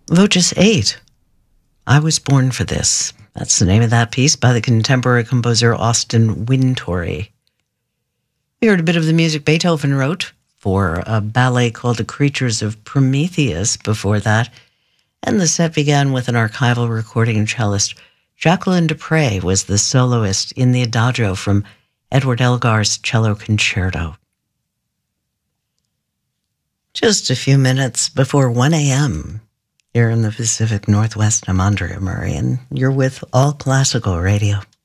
Voces 8. I Was Born for This. That's the name of that piece by the contemporary composer Austin Wintory. We heard a bit of the music Beethoven wrote for a ballet called The Creatures of Prometheus before that, and the set began with an archival recording. Cellist Jacqueline Dupre was the soloist in the Adagio from Edward Elgar's Cello Concerto. Just a few minutes before 1 a.m. here in the Pacific Northwest. I'm Andrea Murray, and you're with All Classical Radio.